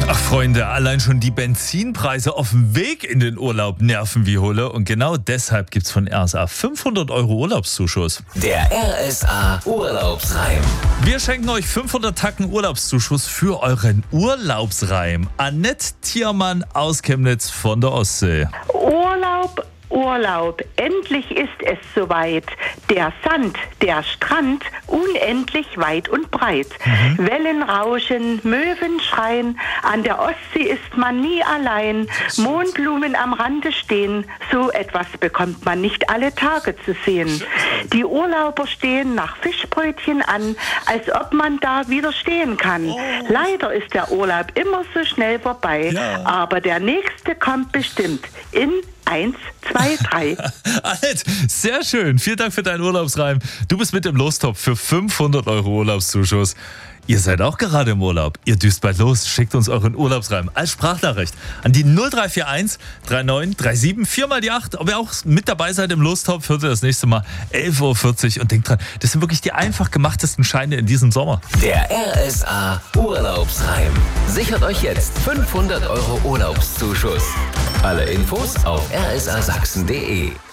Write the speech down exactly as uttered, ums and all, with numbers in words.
Ach Freunde, allein schon die Benzinpreise auf dem Weg in den Urlaub nerven wie Hulle. Und genau deshalb gibt's von R S A fünfhundert Euro Urlaubszuschuss. Der R S A Urlaubsreim. Wir schenken euch fünfhundert Tacken Urlaubszuschuss für euren Urlaubsreim. Annette Thiermann aus Chemnitz von der Ostsee. Urlaub, Urlaub, endlich ist es soweit. Der Sand, der Strand, unendlich weit und breit. Mhm. Wellen rauschen, Möwen schreien, an der Ostsee ist man nie allein. Mondblumen am Rande stehen, so etwas bekommt man nicht alle Tage zu sehen. Die Urlauber stehen nach Fischbrötchen an, als ob man da widerstehen kann. Oh. Leider ist der Urlaub immer so schnell vorbei, ja. Aber der nächste kommt bestimmt in Eins, zwei, drei. Annette, sehr schön. Vielen Dank für deinen Urlaubsreim. Du bist mit im Lostopf für fünfhundert Euro Urlaubszuschuss. Ihr seid auch gerade im Urlaub. Ihr düst bald los. Schickt uns euren Urlaubsreim als Sprachnachricht an die null drei vier eins drei neun drei sieben vier mal die acht. Ob ihr auch mit dabei seid im Lostopf, hört ihr das nächste Mal elf Uhr vierzig. Und denkt dran, das sind wirklich die einfach gemachtesten Scheine in diesem Sommer. Der R S A Urlaubsreim. Sichert euch jetzt fünfhundert Euro Urlaubszuschuss. Alle Infos auf r s a sachsen punkt d e.